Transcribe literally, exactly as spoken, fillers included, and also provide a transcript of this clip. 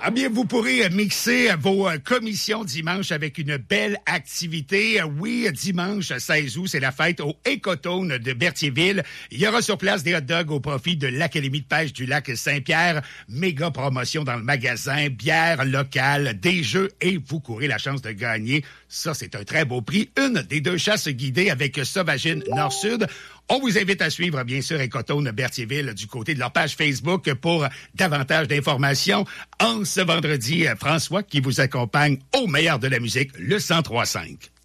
Ah bien, vous pourrez mixer vos commissions dimanche avec une belle activité. Oui, dimanche seize août, c'est la fête au Écotone de Berthierville. Il y aura sur place des hot dogs au profit de l'Académie de pêche du lac Saint-Pierre. Méga promotion dans le magasin, bière locale, des jeux et vous courez la chance de gagner. Ça, c'est un très beau prix. Une des deux chasses guidées avec Sauvagine Nord-Sud. On vous invite à suivre, bien sûr, Écotone Berthierville du côté de leur page Facebook pour davantage d'informations. En ce vendredi, François qui vous accompagne au meilleur de la musique, le cent trois cinq.